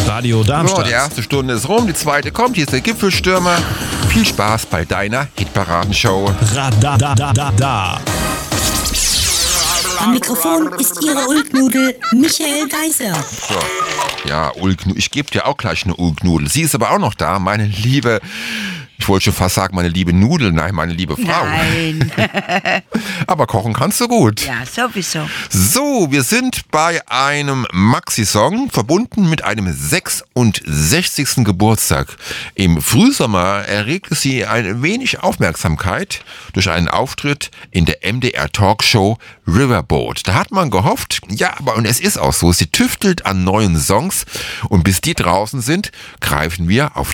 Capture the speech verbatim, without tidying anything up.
Radio So, Darmstadt. die erste Stunde ist rum, die zweite kommt. Hier ist der Gipfelstürmer. Viel Spaß bei deiner Hitparadenshow. Radadadada. Am Mikrofon ist Ihre Ulknudel Michael Geiser. So. Ja, Ulknudel. Ich gebe dir auch gleich eine Ulknudel. Sie ist aber auch noch da, meine liebe... Ich wollte schon fast sagen, meine liebe Nudel, nein, meine liebe Frau. Nein. Aber kochen kannst du gut. Ja, sowieso. So, wir sind bei einem Maxi-Song, verbunden mit einem sechsundsechzigsten Geburtstag. Im Frühsommer erregte sie ein wenig Aufmerksamkeit durch einen Auftritt in der M D R-Talkshow Riverboat. Da hat man gehofft, ja, aber und es ist auch so, sie tüftelt an neuen Songs und bis die draußen sind, greifen wir auf